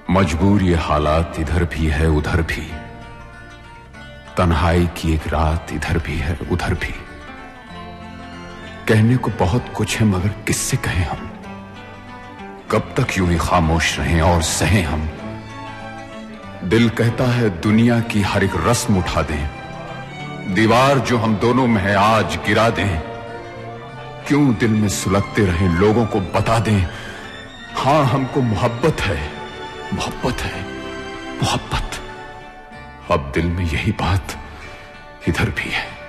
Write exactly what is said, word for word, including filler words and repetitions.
मजबूर ये हालात इधर भी है उधर भी, तन्हाई की एक रात इधर भी है उधर भी। कहने को बहुत कुछ है मगर किससे कहें हम, कब तक यूं ही खामोश रहें और सहें हम। दिल कहता है दुनिया की हर एक रस्म उठा दें, दीवार जो हम दोनों में है आज गिरा दें। क्यों दिल में सुलगते रहें, लोगों को बता दें, हां हमको मोहब्बत है, मोहब्बत है, मोहब्बत। अब दिल में यही बात इधर भी है।